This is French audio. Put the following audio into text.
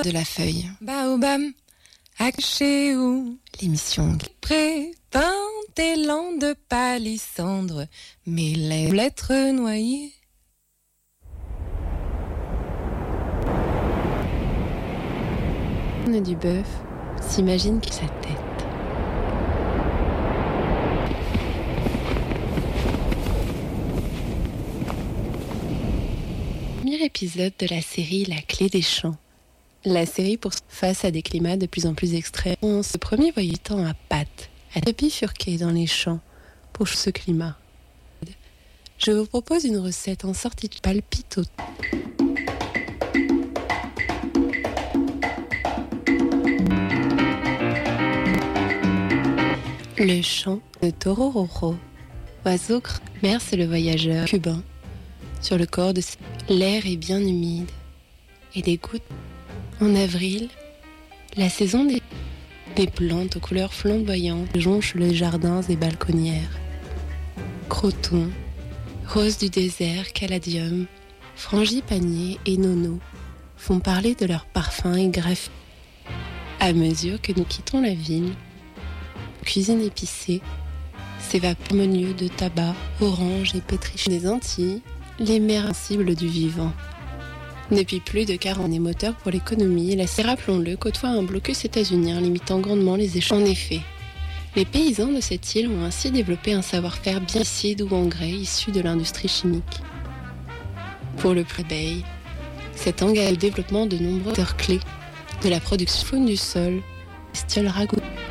de la feuille. Baobab, Akchéou, L'émission prépeint élan de palissandre, mes lettres noyées. On a du bœuf, s'imagine que sa tête. Premier épisode de la série La Clé des champs. La série pour face à des climats de plus en plus extrêmes. Ce premier voyant à pattes, à bifurquer dans les champs pour ce climat. Je vous propose une recette en sortie de palpito. Le chant de Torororo. Oiseau berce le voyageur cubain. Sur le corps de l'air est bien humide et des gouttes. En avril, la saison des plantes aux couleurs flamboyantes jonchent les jardins et balconnières. Croton, rose du désert, caladium, frangipanier et nono font parler de leur parfum et graphie. À mesure que nous quittons la ville, cuisine épicée s'évapore harmonieux de tabac, orange et pétrichon des Antilles, les mers sensibles du vivant. Depuis plus de 40 ans, les moteurs pour l'économie, rappelons-le, côtoie un blocus états-unien limitant grandement les échanges. En effet, les paysans de cette île ont ainsi développé un savoir-faire bien herbicide ou engrais issu de l'industrie chimique. Pour le plébéi, cet engage le développement de nombreux secteurs clés de la production faune du sol, bestioles ragoût.